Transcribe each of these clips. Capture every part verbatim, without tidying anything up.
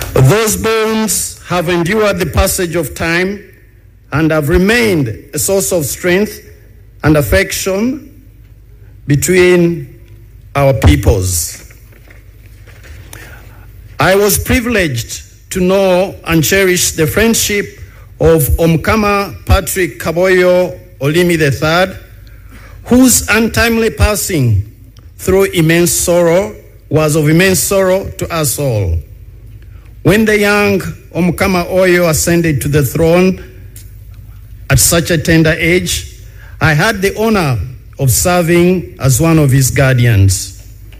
Those bonds have endured the passage of time and have remained a source of strength and affection between our peoples. I was privileged to know and cherish the friendship of Omukama Patrick Kaboyo Olimi the third, whose untimely passing through immense sorrow was of immense sorrow to us all. When the young Omukama Oyo ascended to the throne at such a tender age, I had the honor of serving as one of his guardians.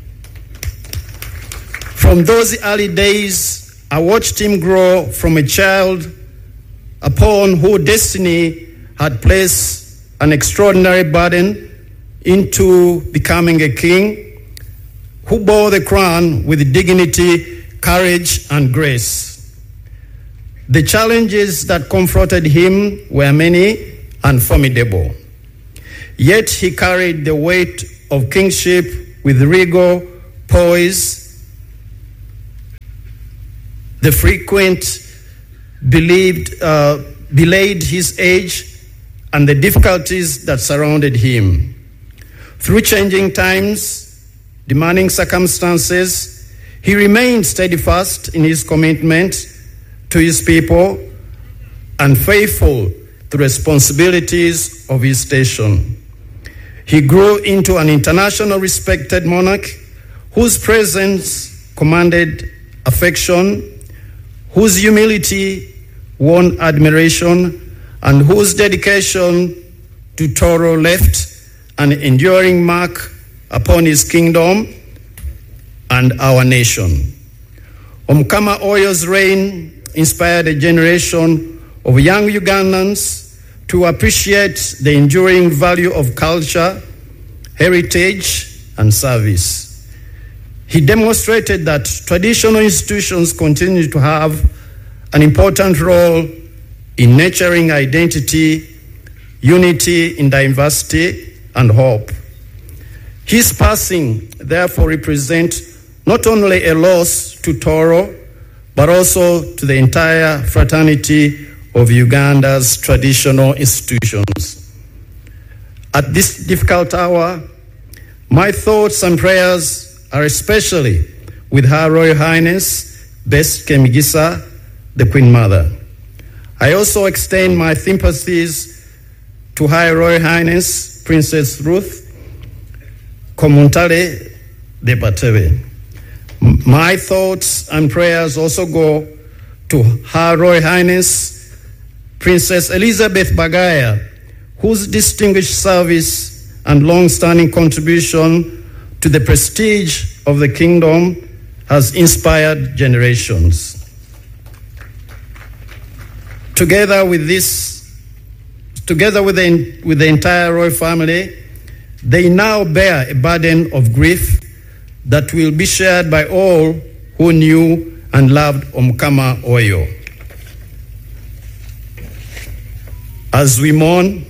From those early days, I watched him grow from a child upon whose destiny had placed an extraordinary burden into becoming a king who bore the crown with dignity, courage, and grace. The challenges that confronted him were many and formidable. Yet he carried the weight of kingship with regal poise. The frequent believed, uh, belayed his age and the difficulties that surrounded him. Through changing times, demanding circumstances, he remained steadfast in his commitment to his people and faithful to the responsibilities of his station. He grew into an international respected monarch whose presence commanded affection, whose humility won admiration, and whose dedication to Toro left an enduring mark upon his kingdom and our nation. Omukama Oyo's reign inspired a generation of young Ugandans to appreciate the enduring value of culture, heritage, and service. He demonstrated that traditional institutions continue to have an important role in nurturing identity, unity in diversity, and hope. His passing, therefore, represents not only a loss to Toro, but also to the entire fraternity of Uganda's traditional institutions. At this difficult hour, my thoughts and prayers are especially with Her Royal Highness Bess Kemigisa, the Queen Mother. I also extend my sympathies to Her Royal Highness Princess Ruth Komuntale de Batebe. My thoughts and prayers also go to Her Royal Highness Princess Elizabeth Bagaya, whose distinguished service and long-standing contribution to the prestige of the kingdom has inspired generations. Together with this, together with the, with the entire royal family, they now bear a burden of grief that will be shared by all who knew and loved Omukama Oyo. As we mourn,